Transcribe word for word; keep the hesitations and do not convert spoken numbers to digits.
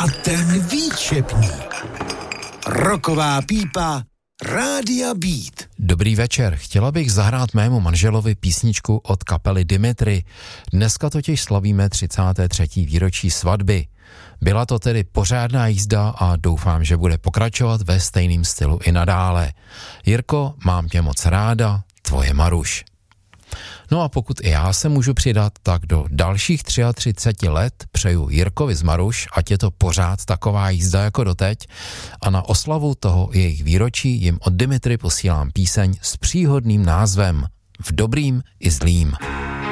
A ten výčepník. Roková pípa Rádia Beat. Dobrý večer, chtěla bych zahrát mému manželovi písničku od kapely Dimitri. Dneska totiž slavíme třicáté třetí výročí svatby. Byla to tedy pořádná jízda a doufám, že bude pokračovat ve stejném stylu i nadále. Jirko, mám tě moc ráda, tvoje Maruš. No a pokud i já se můžu přidat, tak do dalších třiceti tří let přeju Jirkovi z Maruš, ať je to pořád taková jízda jako doteď, a na oslavu toho jejich výročí jim od Dimitri posílám píseň s příhodným názvem V dobrým i zlým.